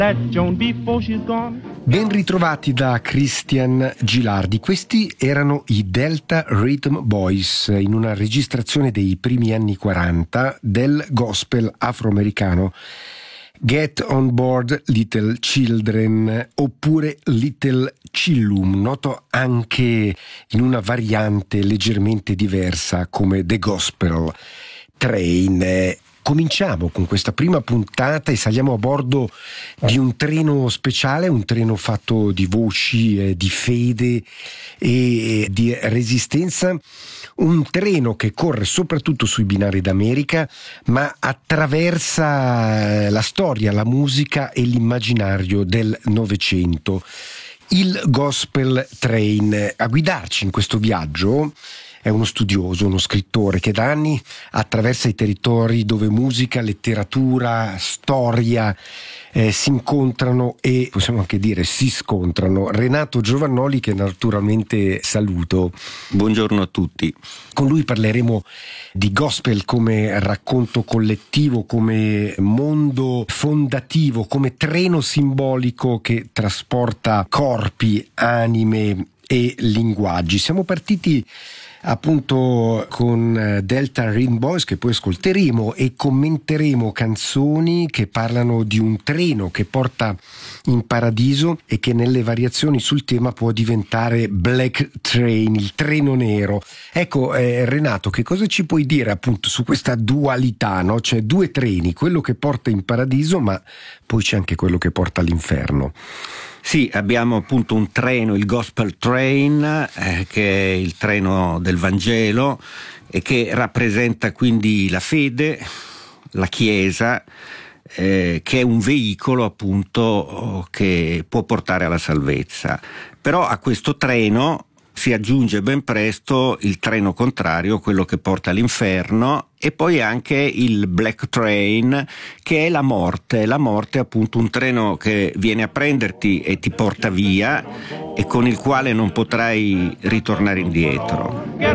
Ben ritrovati da Christian Gilardi. Questi erano i Delta Rhythm Boys in una registrazione dei primi anni 40 del gospel afroamericano Get on Board Little Children, oppure Little Chillum, noto anche in una variante leggermente diversa come The Gospel Train. Cominciamo con questa prima puntata e saliamo a bordo di un treno speciale, un treno fatto di voci, di fede e di resistenza, un treno che corre soprattutto sui binari d'America, ma attraversa la storia, la musica e l'immaginario del Novecento. Il Gospel Train. A guidarci in questo viaggio è uno studioso, uno scrittore che da anni attraversa i territori dove musica, letteratura, storia si incontrano e possiamo anche dire si scontrano. Renato Giovannoli, che naturalmente saluto. Buongiorno a tutti. Con lui parleremo di gospel come racconto collettivo, come mondo fondativo, come treno simbolico che trasporta corpi, anime e linguaggi. Siamo partiti appunto con Delta Rhythm Boys, che poi ascolteremo, e commenteremo canzoni che parlano di un treno che porta in paradiso e che nelle variazioni sul tema può diventare Black Train, il treno nero. Ecco, Renato, che cosa ci puoi dire appunto su questa dualità, no? C'è due treni, quello che porta in paradiso, ma poi c'è anche quello che porta all'inferno. Sì, abbiamo appunto un treno, il Gospel Train, che è il treno del Vangelo e che rappresenta quindi la fede, la Chiesa, che è un veicolo appunto che può portare alla salvezza. Però a questo treno si aggiunge ben presto il treno contrario, quello che porta all'inferno, e poi anche il Black Train, che è la morte appunto, un treno che viene a prenderti e ti porta via e con il quale non potrai ritornare indietro.